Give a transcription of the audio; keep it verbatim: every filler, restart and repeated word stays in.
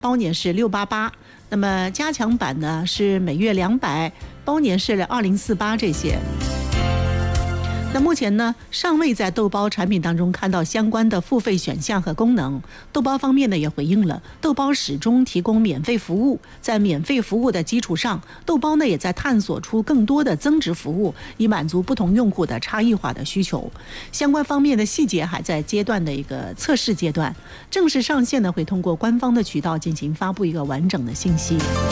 包年是六八八，那么加强版呢是每月两百，包年是二零四八这些。那目前呢，尚未在豆包产品当中看到相关的付费选项和功能。豆包方面呢也回应了，豆包始终提供免费服务，在免费服务的基础上，豆包呢也在探索出更多的增值服务，以满足不同用户的差异化的需求。相关方面的细节还在阶段的一个测试阶段，正式上线呢会通过官方的渠道进行发布一个完整的信息。